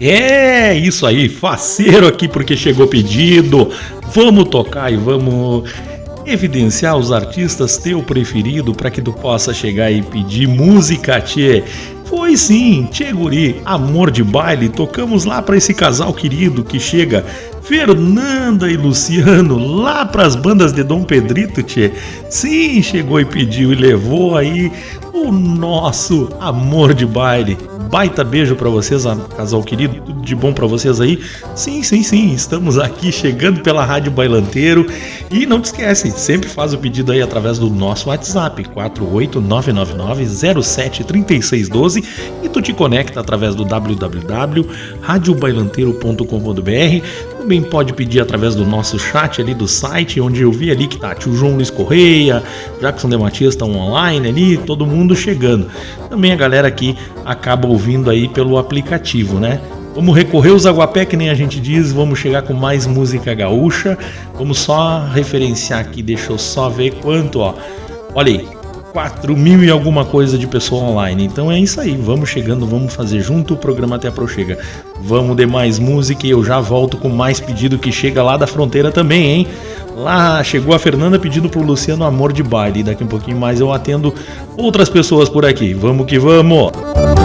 É, isso aí, faceiro aqui porque chegou pedido. Vamos tocar e vamos evidenciar os artistas teu preferido para que tu possa chegar e pedir música, tchê. Foi sim, tchê guri, Amor de Baile, tocamos lá para esse casal querido que chega, Fernanda e Luciano, lá pras bandas de Dom Pedrito, tchê. Sim, chegou e pediu e levou aí o nosso Amor de Baile. Baita beijo pra vocês, casal querido, tudo de bom pra vocês aí. Sim, estamos aqui chegando pela Rádio Bailanteiro. E não te esquece, sempre faz o pedido aí através do nosso WhatsApp, 48999073612, e tu te conecta através do www.radiobailanteiro.com.br. Também pode pedir através do nosso chat ali do site, onde eu vi ali que tá tio João Luiz Correia, Jackson de Matias estão online ali, todo mundo chegando. Também a galera aqui acaba ouvindo aí pelo aplicativo, né? Vamos recorrer aos aguapé, que nem a gente diz, vamos chegar com mais música gaúcha. Vamos só referenciar aqui, deixa eu só ver quanto, ó. Olha aí, 4.000 e alguma coisa de pessoa online. Então é isso aí, vamos chegando, vamos fazer junto, o programa até aproxega. Vamos de mais música e eu já volto com mais pedido que chega lá da fronteira também, hein? Lá chegou a Fernanda pedindo pro Luciano Amor de Baile. E daqui um pouquinho mais eu atendo outras pessoas por aqui. Vamos que vamos!